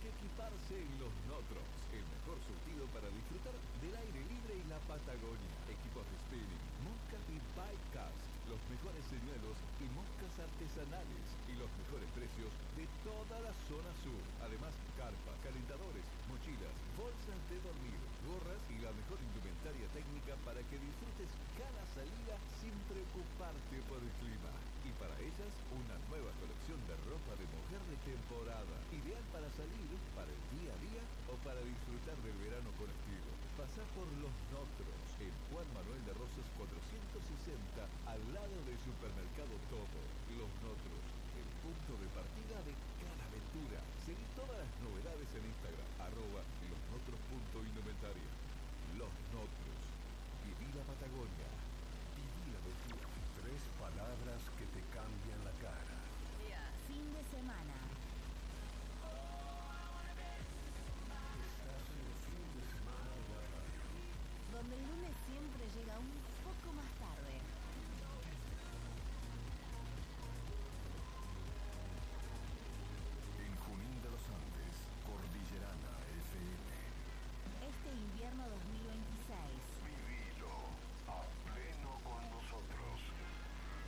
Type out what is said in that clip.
equiparse en Los Notros, el mejor surtido para disfrutar del aire libre y la Patagonia. Equipos de spinning, mosca y bike cast, los mejores señuelos y moscas artesanales y los mejores precios de toda la zona sur. Además, carpas, calentadores, mochilas, bolsas de dormir, gorras y la mejor indumentaria técnica para que disfrutes cada salida sin preocuparte por el clima. Y para ellas, una nueva colección de ropa de mujer de temporada, ideal para salir, para el día a día o para disfrutar del verano con estilo. Pasá por Los Notros, en Juan Manuel de Rosas 460, al lado del supermercado